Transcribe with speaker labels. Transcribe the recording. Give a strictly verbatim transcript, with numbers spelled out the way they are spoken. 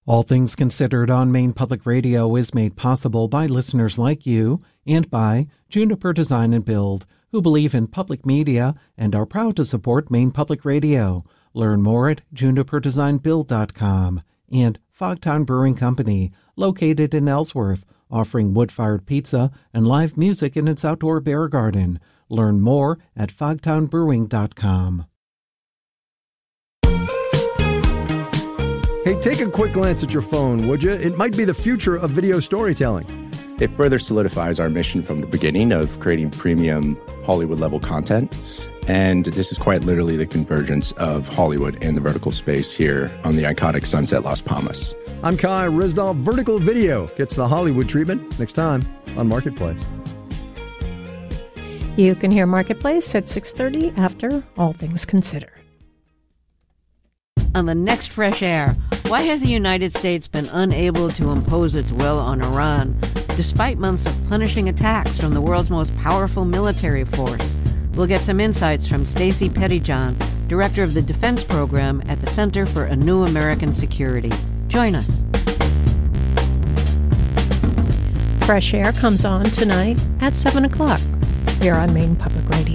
Speaker 1: All Things Considered on Maine Public Radio is made possible by listeners like you and by Juniper Design and Build, who believe in public media and are proud to support Maine Public Radio. Learn more at juniper design build dot com. And Fogtown Brewing Company, located in Ellsworth, offering wood-fired pizza and live music in its outdoor beer garden. Learn more at fogtown brewing dot com.
Speaker 2: Hey, take a quick glance at your phone, would you? It might be the future of video storytelling.
Speaker 3: It further solidifies our mission from the beginning of creating premium Hollywood-level content. And this is quite literally the convergence of Hollywood and the vertical space here on the iconic Sunset Las Palmas.
Speaker 2: I'm Kai Risdall. Vertical video gets the Hollywood treatment next time on Marketplace.
Speaker 4: You can hear Marketplace at six thirty after All Things Considered.
Speaker 5: On the next Fresh Air, why has the United States been unable to impose its will on Iran, despite months of punishing attacks from the world's most powerful military force? We'll get some insights from Stacey Pettyjohn, Director of the Defense Program at the Center for a New American Security. Join us.
Speaker 4: Fresh Air comes on tonight at seven o'clock here on Maine Public Radio.